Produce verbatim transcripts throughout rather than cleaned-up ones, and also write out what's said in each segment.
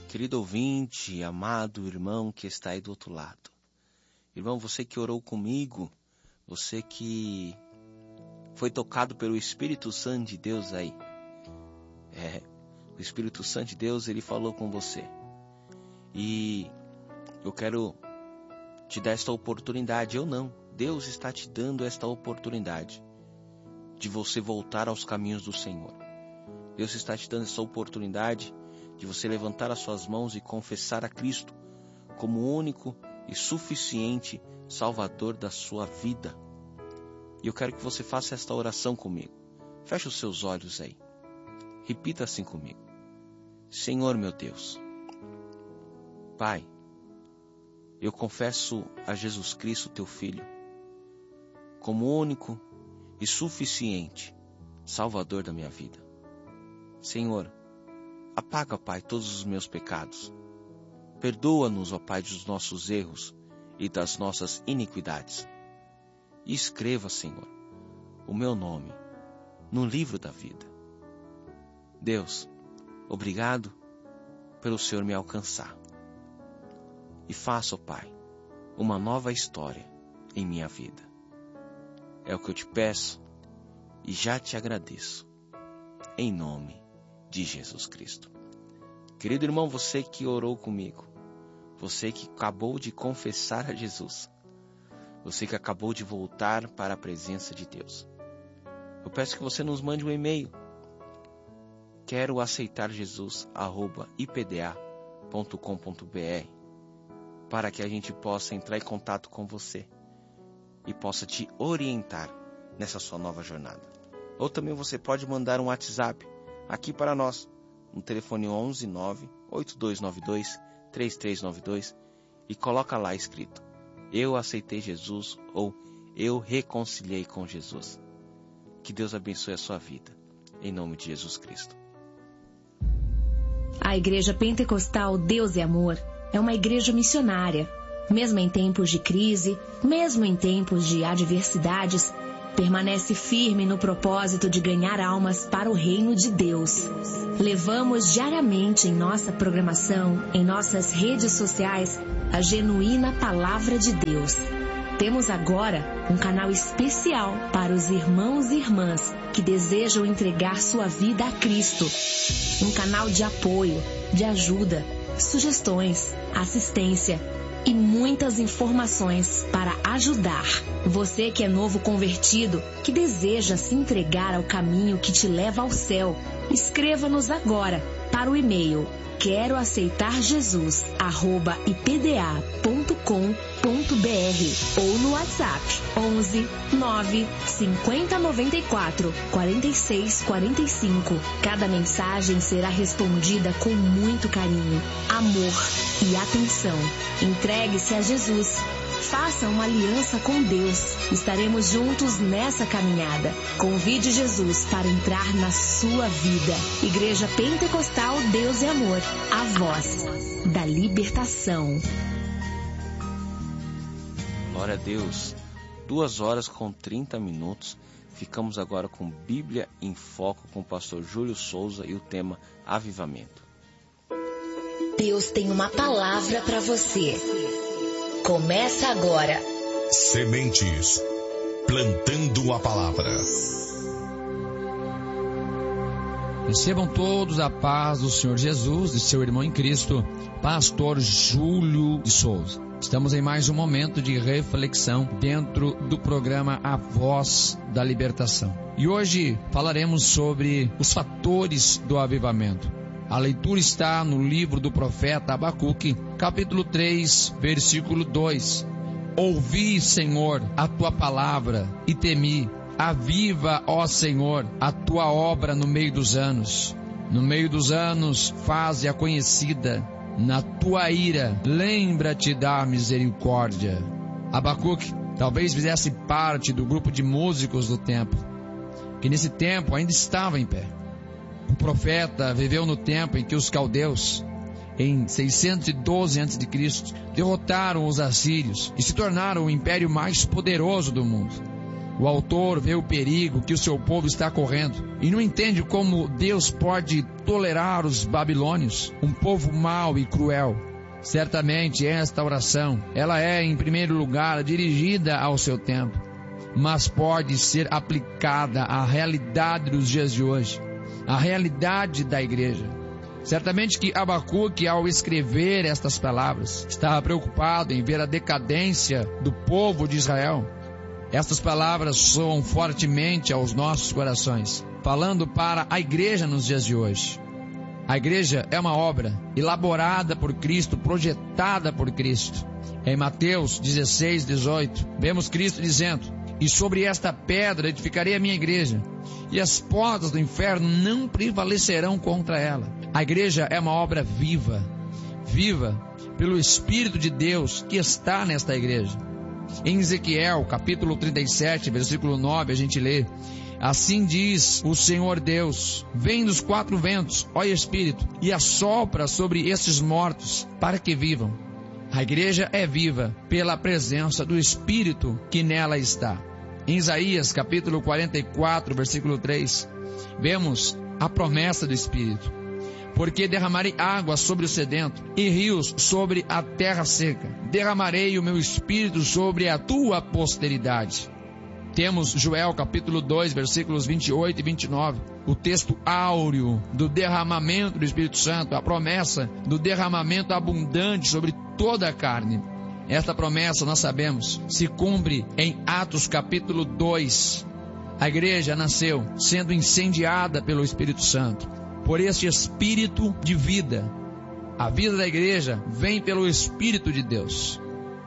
Querido ouvinte, amado irmão que está aí do outro lado. Irmão, você que orou comigo, você que foi tocado pelo Espírito Santo de Deus aí. É, o Espírito Santo de Deus, ele falou com você. E eu quero te dar esta oportunidade, eu não. Deus está te dando esta oportunidade de você voltar aos caminhos do Senhor. Deus está te dando essa oportunidade de você levantar as suas mãos e confessar a Cristo como o único e suficiente Salvador da sua vida. E eu quero que você faça esta oração comigo. Feche os seus olhos aí. Repita assim comigo. Senhor meu Deus, Pai, eu confesso a Jesus Cristo, teu Filho, como o único e suficiente Salvador da minha vida. Senhor, apaga, Pai, todos os meus pecados. Perdoa-nos, ó Pai, dos nossos erros e das nossas iniquidades. E escreva, Senhor, o meu nome no livro da vida. Deus, obrigado pelo Senhor me alcançar. E faça, ó Pai, uma nova história em minha vida. É o que eu te peço e já te agradeço. Em nome de Jesus Cristo. Querido irmão, você que orou comigo, você que acabou de confessar a Jesus, você que acabou de voltar para a presença de Deus, eu peço que você nos mande um e-mail. Quero aceitar Jesus arroba i p d a ponto com ponto b r para que a gente possa entrar em contato com você e possa te orientar nessa sua nova jornada. Ou também você pode mandar um WhatsApp aqui para nós, no telefone onze nove oito dois nove dois três três nove dois e coloca lá escrito: eu aceitei Jesus ou eu reconciliei com Jesus. Que Deus abençoe a sua vida, em nome de Jesus Cristo. A Igreja Pentecostal Deus é Amor é uma igreja missionária. Mesmo em tempos de crise, mesmo em tempos de adversidades, permanece firme no propósito de ganhar almas para o reino de Deus. Levamos diariamente em nossa programação, em nossas redes sociais, a genuína Palavra de Deus. Temos agora um canal especial para os irmãos e irmãs que desejam entregar sua vida a Cristo. Um canal de apoio, de ajuda, sugestões, assistência e muitas informações para ajudar. Você que é novo convertido, que deseja se entregar ao caminho que te leva ao céu, escreva-nos agora para o e-mail quero aceitar Jesus arroba i p d a ponto com ponto b r ou no WhatsApp onze nove cinquenta noventa e quatro quarenta e seis quarenta e cinco. Cada mensagem será respondida com muito carinho, amor e atenção. Entregue-se a Jesus. Faça uma aliança com Deus. Estaremos juntos nessa caminhada. Convide Jesus para entrar na sua vida. Igreja Pentecostal Deus é Amor, a voz da libertação. Glória a Deus. Duas horas com trinta minutos. Ficamos agora com Bíblia em Foco com o pastor Júlio Souza e o tema Avivamento. Deus tem uma palavra para você. Começa agora. Sementes, plantando a palavra. Recebam todos a paz do Senhor Jesus e seu irmão em Cristo, pastor Júlio de Souza. Estamos em mais um momento de reflexão dentro do programa A Voz da Libertação. E hoje falaremos sobre os fatores do avivamento. A leitura está no livro do profeta Abacuque, capítulo três, versículo dois. Ouvi, Senhor, a tua palavra e temi. Aviva, ó Senhor, a tua obra no meio dos anos. No meio dos anos, faze-a conhecida. Na tua ira, lembra-te da misericórdia. Abacuque talvez fizesse parte do grupo de músicos do templo, que nesse tempo ainda estava em pé. O profeta viveu no tempo em que os caldeus, em seiscentos e doze antes de Cristo, derrotaram os assírios e se tornaram o império mais poderoso do mundo. O autor vê o perigo que o seu povo está correndo e não entende como Deus pode tolerar os babilônios, um povo mau e cruel. Certamente esta oração, ela é em primeiro lugar dirigida ao seu tempo, mas pode ser aplicada à realidade dos dias de hoje, à realidade da igreja. Certamente que Abacuque, ao escrever estas palavras, estava preocupado em ver a decadência do povo de Israel. Estas palavras soam fortemente aos nossos corações, falando para a igreja nos dias de hoje. A igreja é uma obra elaborada por Cristo, projetada por Cristo. Em Mateus dezesseis, dezoito, vemos Cristo dizendo: e sobre esta pedra edificarei a minha igreja, e as portas do inferno não prevalecerão contra ela. A igreja é uma obra viva, viva pelo Espírito de Deus que está nesta igreja. Em Ezequiel, capítulo trinta e sete, versículo nove, a gente lê: assim diz o Senhor Deus, vem dos quatro ventos, ó Espírito, e assopra sobre estes mortos, para que vivam. A igreja é viva pela presença do Espírito que nela está. Em Isaías, capítulo quarenta e quatro, versículo três, vemos a promessa do Espírito: porque derramarei água sobre o sedento e rios sobre a terra seca. Derramarei o meu Espírito sobre a tua posteridade. Temos Joel capítulo dois, versículos vinte e oito e vinte e nove, o texto áureo do derramamento do Espírito Santo, a promessa do derramamento abundante sobre toda a carne. Esta promessa, nós sabemos, se cumpre em Atos capítulo dois. A igreja nasceu sendo incendiada pelo Espírito Santo, por este Espírito de vida. A vida da igreja vem pelo Espírito de Deus.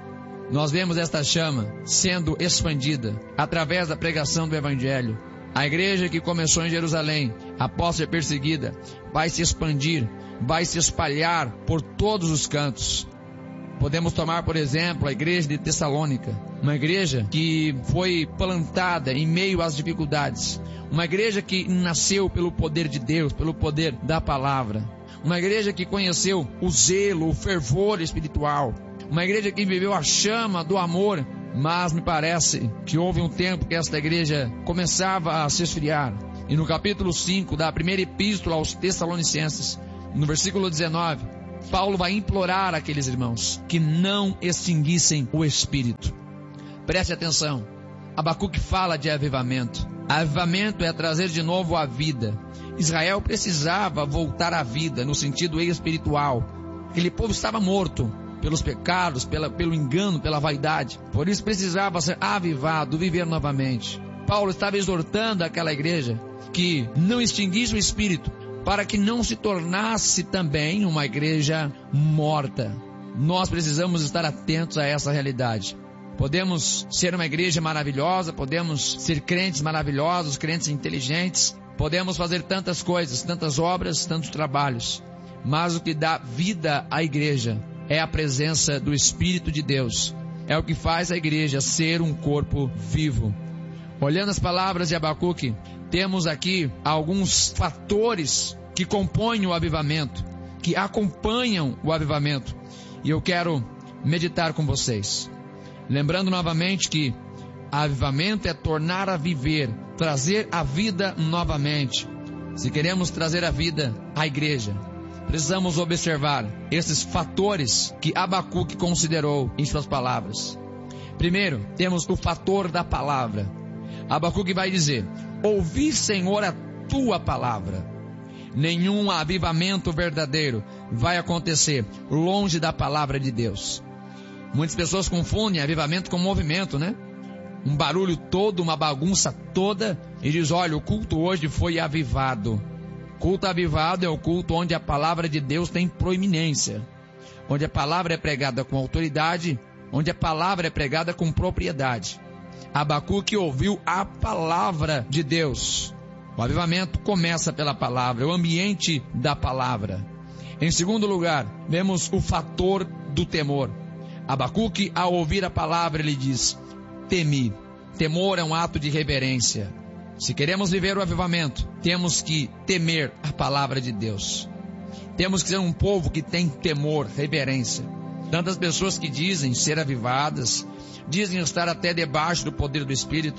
Nós vemos esta chama sendo expandida através da pregação do Evangelho. A igreja que começou em Jerusalém, após ser perseguida, vai se expandir, vai se espalhar por todos os cantos. Podemos tomar, por exemplo, a igreja de Tessalônica, uma igreja que foi plantada em meio às dificuldades, uma igreja que nasceu pelo poder de Deus, pelo poder da palavra, uma igreja que conheceu o zelo, o fervor espiritual, uma igreja que viveu a chama do amor. Mas me parece que houve um tempo que esta igreja começava a se esfriar. E no capítulo cinco da primeira epístola aos Tessalonicenses, no versículo dezenove, Paulo vai implorar àqueles irmãos que não extinguissem o Espírito. Preste atenção, Abacuque fala de avivamento. Avivamento é trazer de novo a vida. Israel precisava voltar à vida no sentido espiritual. Aquele povo estava morto pelos pecados, pela, pelo engano, pela vaidade. Por isso precisava ser avivado, viver novamente. Paulo estava exortando aquela igreja que não extinguisse o Espírito, para que não se tornasse também uma igreja morta. Nós precisamos estar atentos a essa realidade. Podemos ser uma igreja maravilhosa, podemos ser crentes maravilhosos, crentes inteligentes, podemos fazer tantas coisas, tantas obras, tantos trabalhos, mas o que dá vida à igreja é a presença do Espírito de Deus. É o que faz a igreja ser um corpo vivo. Olhando as palavras de Abacuque, temos aqui alguns fatores que compõem o avivamento, que acompanham o avivamento. E eu quero meditar com vocês. Lembrando novamente que avivamento é tornar a viver, trazer a vida novamente. Se queremos trazer a vida à igreja, precisamos observar esses fatores que Abacuque considerou em suas palavras. Primeiro, temos o fator da palavra. Abacuque vai dizer: ouvi, Senhor, a tua palavra. Nenhum avivamento verdadeiro vai acontecer longe da palavra de Deus. Muitas pessoas confundem avivamento com movimento, né? Um barulho todo, uma bagunça toda, e diz: olha, o culto hoje foi avivado. Culto avivado é o culto onde a palavra de Deus tem proeminência, onde a palavra é pregada com autoridade, onde a palavra é pregada com propriedade. Abacuque ouviu a palavra de Deus. O avivamento começa pela palavra, o ambiente da palavra. Em segundo lugar, vemos o fator do temor. Abacuque, ao ouvir a palavra, ele diz: temi. Temor é um ato de reverência. Se queremos viver o avivamento, temos que temer a palavra de Deus. Temos que ser um povo que tem temor, reverência. Tantas pessoas que dizem ser avivadas, dizem estar até debaixo do poder do Espírito,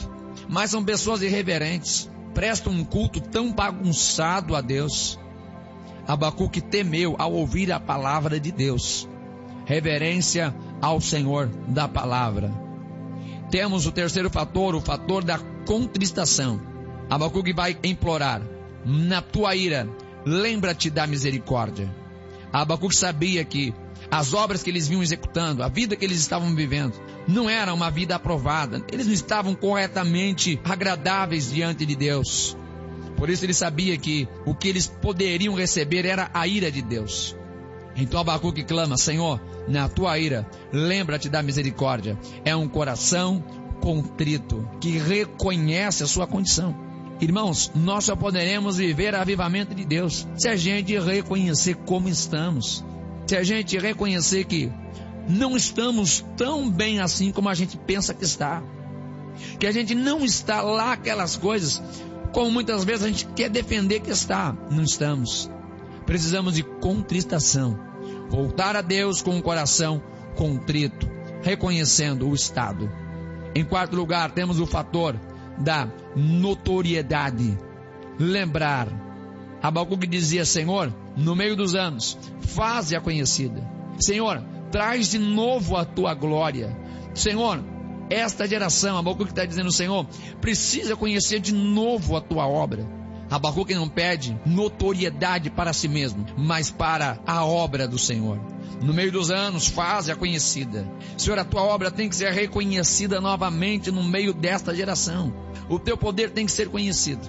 mas são pessoas irreverentes, prestam um culto tão bagunçado a Deus. Abacuque temeu ao ouvir a palavra de Deus. Reverência ao Senhor da palavra. Temos o terceiro fator, o fator da contristação. Abacuque vai implorar: na tua ira, lembra-te da misericórdia. Abacuque sabia que as obras que eles vinham executando, a vida que eles estavam vivendo, não era uma vida aprovada. Eles não estavam corretamente agradáveis diante de Deus. Por isso ele sabia que o que eles poderiam receber era a ira de Deus. Então Abacuque clama: Senhor, na tua ira, lembra-te da misericórdia. É um coração contrito, que reconhece a sua condição. Irmãos, nós só poderemos viver avivamento de Deus se a gente reconhecer como estamos. Se a gente reconhecer que não estamos tão bem assim como a gente pensa que está. Que a gente não está lá aquelas coisas como muitas vezes a gente quer defender que está. Não estamos. Precisamos de contristação. Voltar a Deus com o coração contrito, reconhecendo o estado. Em quarto lugar, temos o fator da notoriedade. Lembrar. Abacuque dizia: Senhor, no meio dos anos, faze-a conhecida. Senhor, traz de novo a tua glória. Senhor, esta geração, Abacuque está dizendo: Senhor, precisa conhecer de novo a tua obra. Abacuque não pede notoriedade para si mesmo, mas para a obra do Senhor. No meio dos anos, faze-a conhecida. Senhor, a tua obra tem que ser reconhecida novamente no meio desta geração. O teu poder tem que ser conhecido.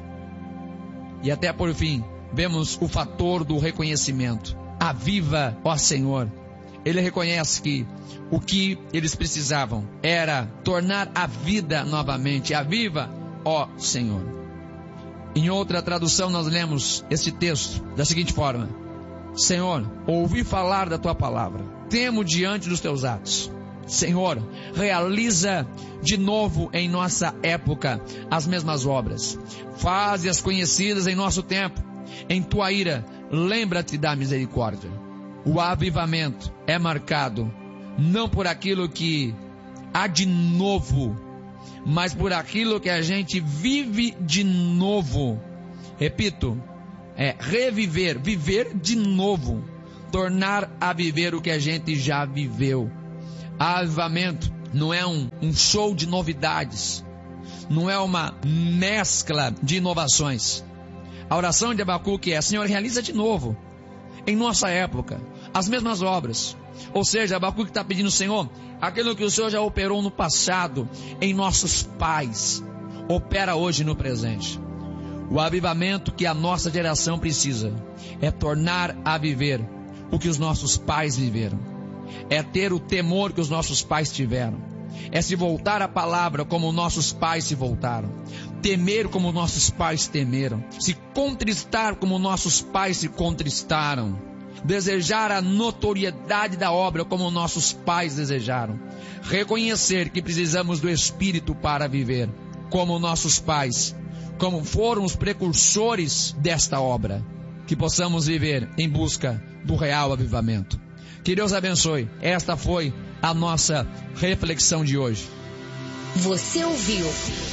E até por fim, vemos o fator do reconhecimento. Aviva, ó Senhor. Ele reconhece que o que eles precisavam era tornar a vida novamente. Aviva, ó Senhor. Em outra tradução nós lemos esse texto da seguinte forma: Senhor, ouvi falar da tua palavra, temo diante dos teus atos. Senhor, realiza de novo em nossa época as mesmas obras. Faze-as conhecidas em nosso tempo. Em tua ira, lembra-te da misericórdia. O avivamento é marcado não por aquilo que há de novo, mas por aquilo que a gente vive de novo. Repito, é reviver, viver de novo, tornar a viver o que a gente já viveu. Avivamento não é um, um show de novidades, não é uma mescla de inovações. A oração de Abacuque é: Senhor, realiza de novo, em nossa época, as mesmas obras. Ou seja, Abacuque está pedindo: Senhor, aquilo que o Senhor já operou no passado, em nossos pais, opera hoje no presente. O avivamento que a nossa geração precisa é tornar a viver o que os nossos pais viveram. É ter o temor que os nossos pais tiveram. É se voltar à palavra como nossos pais se voltaram. Temer como nossos pais temeram. Se contristar como nossos pais se contristaram. Desejar a notoriedade da obra como nossos pais desejaram. Reconhecer que precisamos do Espírito para viver, como nossos pais, como foram os precursores desta obra. Que possamos viver em busca do real avivamento. Que Deus abençoe. Esta foi a nossa reflexão de hoje. Você ouviu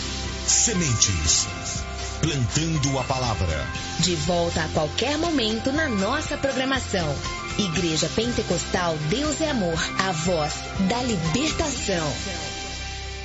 Sementes, plantando a palavra. De volta a qualquer momento na nossa programação. Igreja Pentecostal Deus é Amor, a voz da libertação.